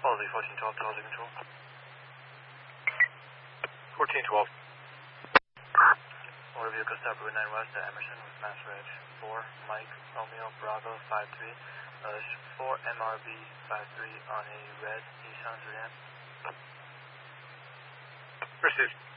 Quality 1412, Delta Control. 1412. Motor vehicle stop Route 9 West at Emerson with Mass Reg 4, Mike, Romeo, Bravo 53, 4 MRB 53 on a red Nissan sedan. Received.